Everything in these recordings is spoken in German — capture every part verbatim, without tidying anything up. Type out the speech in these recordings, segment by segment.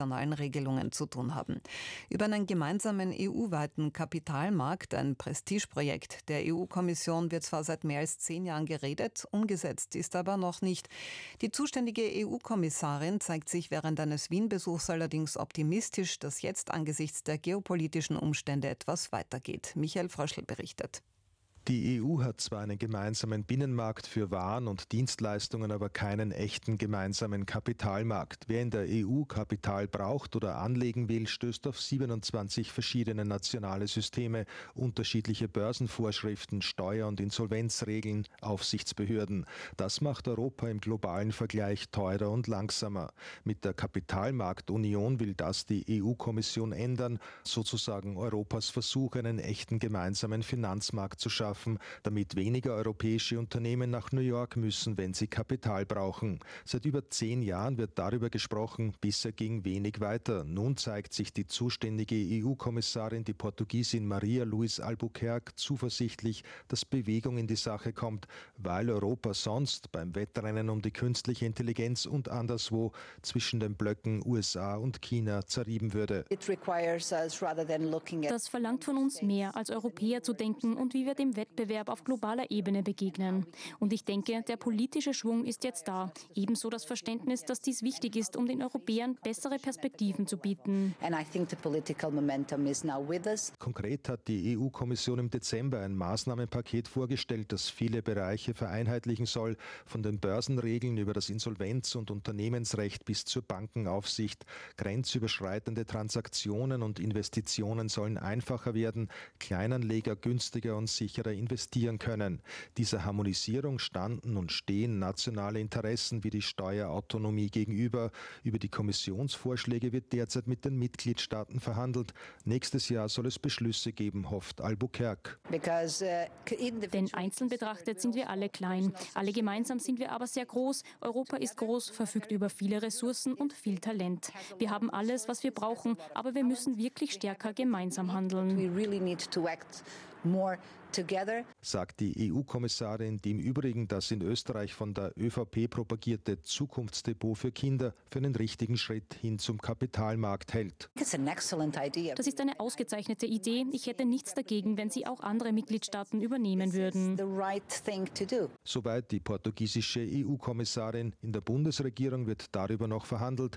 nationalen Regelungen zu tun haben. Über einen gemeinsamen E U-weiten Kapitalmarkt, ein Prestigeprojekt der E U-Kommission, wird zwar seit mehr als zehn Jahren geredet, umgesetzt ist aber noch nicht. Die zuständige E U-Kommissarin zeigt sich während eines Wien-Besuchs allerdings optimistisch, dass jetzt angesichts der geopolitischen Umstände etwas weitergeht. Michael Fröschl berichtet. Die E U hat zwar einen gemeinsamen Binnenmarkt für Waren und Dienstleistungen, aber keinen echten gemeinsamen Kapitalmarkt. Wer in der E U Kapital braucht oder anlegen will, stößt auf siebenundzwanzig verschiedene nationale Systeme, unterschiedliche Börsenvorschriften, Steuer- und Insolvenzregeln, Aufsichtsbehörden. Das macht Europa im globalen Vergleich teurer und langsamer. Mit der Kapitalmarktunion will das die E U-Kommission ändern, sozusagen Europas Versuch, einen echten gemeinsamen Finanzmarkt zu schaffen, damit weniger europäische Unternehmen nach New York müssen, wenn sie Kapital brauchen. Seit über zehn Jahren wird darüber gesprochen, bisher ging wenig weiter. Nun zeigt sich die zuständige E U-Kommissarin, die Portugiesin Maria Luís Albuquerque, zuversichtlich, dass Bewegung in die Sache kommt, weil Europa sonst beim Wettrennen um die künstliche Intelligenz und anderswo zwischen den Blöcken U S A und China zerrieben würde. Das verlangt von uns mehr, als Europäer zu denken und wie wir dem Wettbewerb auf globaler Ebene begegnen. Und ich denke, der politische Schwung ist jetzt da. Ebenso das Verständnis, dass dies wichtig ist, um den Europäern bessere Perspektiven zu bieten. Konkret hat die E U-Kommission im Dezember ein Maßnahmenpaket vorgestellt, das viele Bereiche vereinheitlichen soll, von den Börsenregeln über das Insolvenz- und Unternehmensrecht bis zur Bankenaufsicht. Grenzüberschreitende Transaktionen und Investitionen sollen einfacher werden, Kleinanleger günstiger und sicherer investieren können. Dieser Harmonisierung standen und stehen nationale Interessen wie die Steuerautonomie gegenüber. Über die Kommissionsvorschläge wird derzeit mit den Mitgliedstaaten verhandelt. Nächstes Jahr soll es Beschlüsse geben, hofft Albuquerque. Denn einzeln betrachtet sind wir alle klein. Alle gemeinsam sind wir aber sehr groß. Europa ist groß, verfügt über viele Ressourcen und viel Talent. Wir haben alles, was wir brauchen, aber wir müssen wirklich stärker gemeinsam handeln. Sagt die E U-Kommissarin, die im Übrigen das in Österreich von der ÖVP propagierte Zukunftsdepot für Kinder für einen richtigen Schritt hin zum Kapitalmarkt hält. Das ist eine ausgezeichnete Idee. Ich hätte nichts dagegen, wenn sie auch andere Mitgliedstaaten übernehmen würden. Soweit die portugiesische E U-Kommissarin. In der Bundesregierung wird darüber noch verhandelt.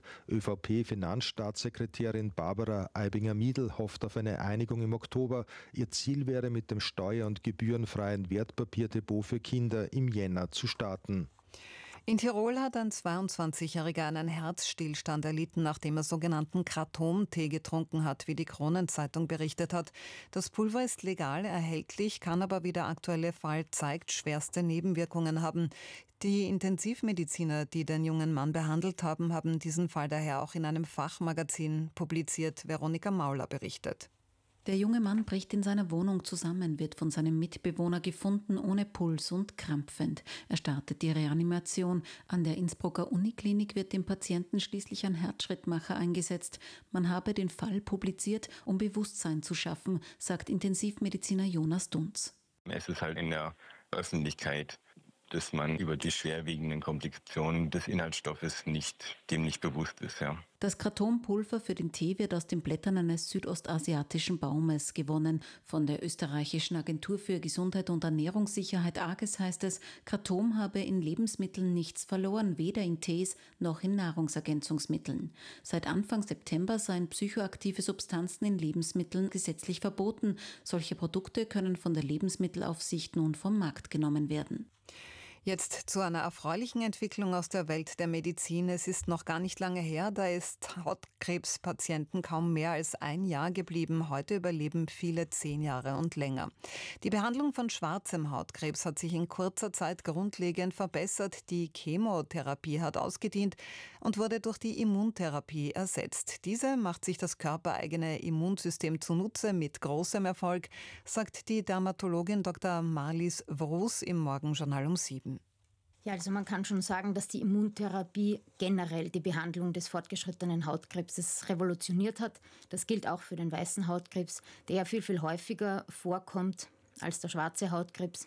ÖVP-Finanzstaatssekretärin Barbara Aibinger-Miedl hofft auf eine Einigung im Oktober. Ihr Ziel wäre, mit dem steuer- und gebührenfreien Wertpapierdepot für Kinder im Jänner zu starten. In Tirol hat ein zweiundzwanzigjähriger einen Herzstillstand erlitten, nachdem er sogenannten Kratom-Tee getrunken hat, wie die Kronenzeitung berichtet hat. Das Pulver ist legal erhältlich, kann aber, wie der aktuelle Fall zeigt, schwerste Nebenwirkungen haben. Die Intensivmediziner, die den jungen Mann behandelt haben, haben diesen Fall daher auch in einem Fachmagazin publiziert. Veronika Mauler berichtet. Der junge Mann bricht in seiner Wohnung zusammen, wird von seinem Mitbewohner gefunden, ohne Puls und krampfend. Er startet die Reanimation. An der Innsbrucker Uniklinik wird dem Patienten schließlich ein Herzschrittmacher eingesetzt. Man habe den Fall publiziert, um Bewusstsein zu schaffen, sagt Intensivmediziner Jonas Dunz. Es ist halt in der Öffentlichkeit, dass man über die schwerwiegenden Komplikationen des Inhaltsstoffes nicht, dem nicht bewusst ist. Ja. Das Kratompulver für den Tee wird aus den Blättern eines südostasiatischen Baumes gewonnen. Von der österreichischen Agentur für Gesundheit und Ernährungssicherheit AGES heißt es, Kratom habe in Lebensmitteln nichts verloren, weder in Tees noch in Nahrungsergänzungsmitteln. Seit Anfang September seien psychoaktive Substanzen in Lebensmitteln gesetzlich verboten. Solche Produkte können von der Lebensmittelaufsicht nun vom Markt genommen werden. Jetzt zu einer erfreulichen Entwicklung aus der Welt der Medizin. Es ist noch gar nicht lange her, da ist Hautkrebspatienten kaum mehr als ein Jahr geblieben. Heute überleben viele zehn Jahre und länger. Die Behandlung von schwarzem Hautkrebs hat sich in kurzer Zeit grundlegend verbessert. Die Chemotherapie hat ausgedient und wurde durch die Immuntherapie ersetzt. Diese macht sich das körpereigene Immunsystem zunutze mit großem Erfolg, sagt die Dermatologin Doktor Marlies Wrus im Morgenjournal um sieben. Ja, also man kann schon sagen, dass die Immuntherapie generell die Behandlung des fortgeschrittenen Hautkrebses revolutioniert hat. Das gilt auch für den weißen Hautkrebs, der ja viel, viel häufiger vorkommt als der schwarze Hautkrebs.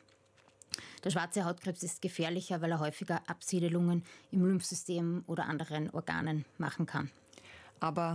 Der schwarze Hautkrebs ist gefährlicher, weil er häufiger Absiedelungen im Lymphsystem oder anderen Organen machen kann. Aber